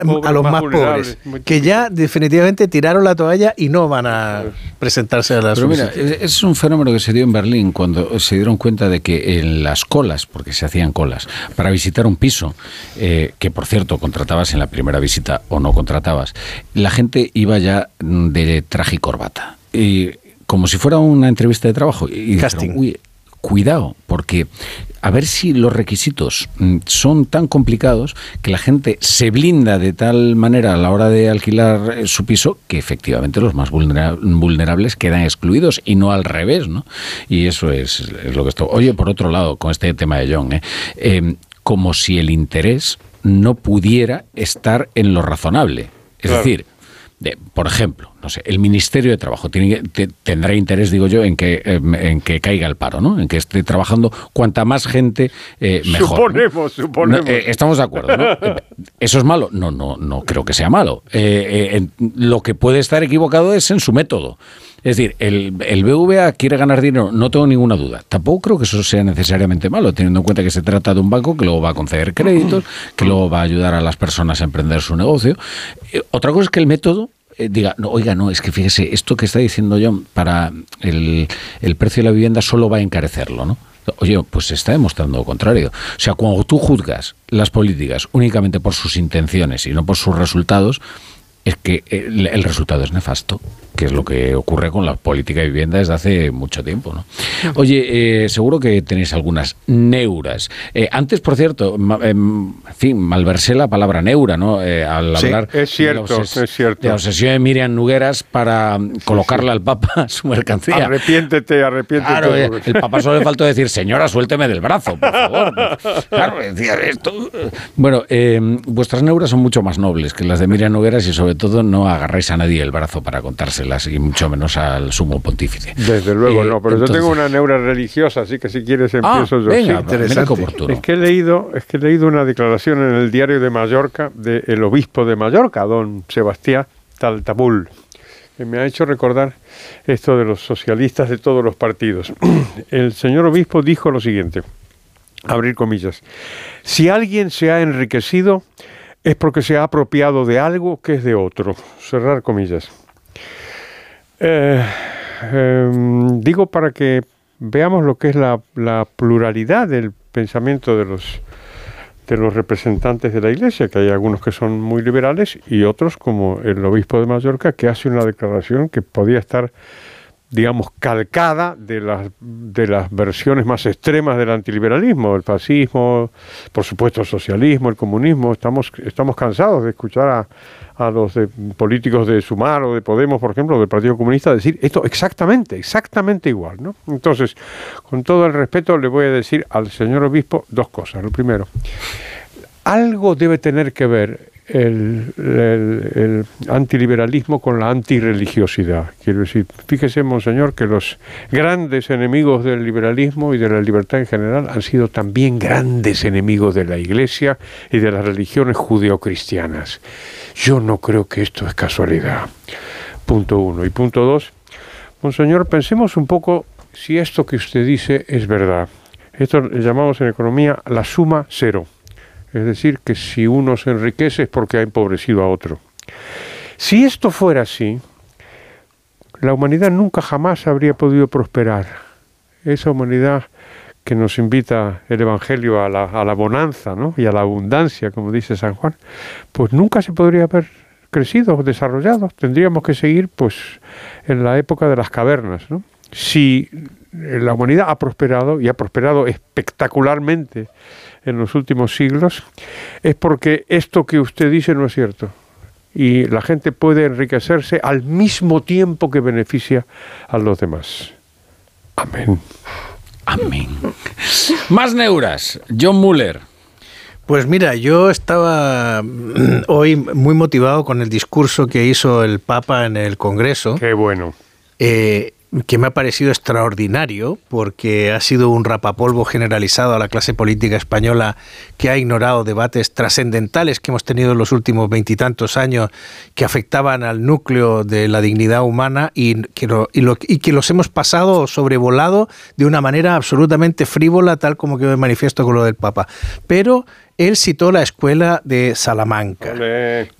a los más pobres, que ya definitivamente tiraron la toalla y no van a presentarse a las solicitud. Pero mira, es un fenómeno que se dio en Berlín cuando se dieron cuenta de que en las colas, porque se hacían colas, para visitar un piso, que por cierto contratabas en la primera visita o no contratabas, la gente iba ya de traje y corbata. Y como si fuera una entrevista de trabajo. Y casting. Dijeron, uy, cuidado, porque a ver si los requisitos son tan complicados que la gente se blinda de tal manera a la hora de alquilar su piso que efectivamente los más vulnerables quedan excluidos y no al revés, ¿no? Y eso es lo que esto. Oye, por otro lado, con este tema de John, como si el interés no pudiera estar en lo razonable. Es decir, por ejemplo, no sé, el Ministerio de Trabajo tendrá interés, digo yo, en que caiga el paro, ¿no? En que esté trabajando cuanta más gente mejor. Suponemos. Estamos de acuerdo, ¿no? ¿Eso es malo? No creo que sea malo. Lo que puede estar equivocado es en su método. Es decir, el BVA quiere ganar dinero, no tengo ninguna duda. Tampoco creo que eso sea necesariamente malo, teniendo en cuenta que se trata de un banco que luego va a conceder créditos, que luego va a ayudar a las personas a emprender su negocio. Otra cosa es que el método diga, es que fíjese, esto que está diciendo John, para el precio de la vivienda solo va a encarecerlo, ¿no? Oye, pues se está demostrando lo contrario. O sea, cuando tú juzgas las políticas únicamente por sus intenciones y no por sus resultados, es que el resultado es nefasto, que es lo que ocurre con la política de vivienda desde hace mucho tiempo, ¿no? Oye, seguro que tenéis algunas neuras. Antes, por cierto, en fin, malversé la palabra neura, ¿no? Al hablar es cierto. De la obsesión de Miriam Nogueras para colocarle al Papa su mercancía. Arrepiéntete. Claro, el Papa solo le faltó decir, señora, suélteme del brazo, por favor. Claro, decía esto. Bueno, vuestras neuras son mucho más nobles que las de Miriam Nogueras y sobre todo no agarráis a nadie el brazo para contárselas y mucho menos al sumo pontífice. Desde luego no, pero entonces, yo tengo una neura religiosa, así que si quieres empiezo yo. Venga, sí, interesante. Es que he leído una declaración en el Diario de Mallorca del obispo de Mallorca, don Sebastián Taltabul, que me ha hecho recordar esto de los socialistas de todos los partidos. El señor obispo dijo lo siguiente, abrir comillas: si alguien se ha enriquecido es porque se ha apropiado de algo que es de otro. Cerrar comillas. Digo para que veamos lo que es la pluralidad del pensamiento de los representantes de la Iglesia, que hay algunos que son muy liberales y otros, como el obispo de Mallorca, que hace una declaración que podía estar, digamos, calcada de las versiones más extremas del antiliberalismo, el fascismo, por supuesto el socialismo, el comunismo. Estamos cansados de escuchar a los políticos de Sumar o de Podemos, por ejemplo, o del Partido Comunista, decir esto exactamente igual, ¿no? Entonces, con todo el respeto, le voy a decir al señor obispo dos cosas. Lo primero, algo debe tener que ver el antiliberalismo con la antirreligiosidad. Quiero decir, fíjese, monseñor, que los grandes enemigos del liberalismo y de la libertad en general han sido también grandes enemigos de la Iglesia y de las religiones judeocristianas. Yo no creo que esto es casualidad. Punto uno. Y punto dos, monseñor, pensemos un poco si esto que usted dice es verdad. Esto le llamamos en economía la suma cero. Es decir, que si uno se enriquece es porque ha empobrecido a otro. Si esto fuera así, la humanidad nunca jamás habría podido prosperar. Esa humanidad que nos invita el Evangelio a la bonanza, ¿no? Y a la abundancia, como dice San Juan, pues nunca se podría haber crecido, desarrollado. Tendríamos que seguir pues en la época de las cavernas, ¿no? Si la humanidad ha prosperado, y ha prosperado espectacularmente en los últimos siglos, es porque esto que usted dice no es cierto. Y la gente puede enriquecerse al mismo tiempo que beneficia a los demás. Amén. Amén. Más neuras. John Muller. Pues mira, yo estaba hoy muy motivado con el discurso que hizo el Papa en el Congreso. Qué bueno. que me ha parecido extraordinario, porque ha sido un rapapolvo generalizado a la clase política española que ha ignorado debates trascendentales que hemos tenido en los últimos 20 y tantos años que afectaban al núcleo de la dignidad humana y que los hemos pasado o sobrevolado de una manera absolutamente frívola, tal como quedó de manifiesto con lo del Papa. Pero él citó la escuela de Salamanca. Olé.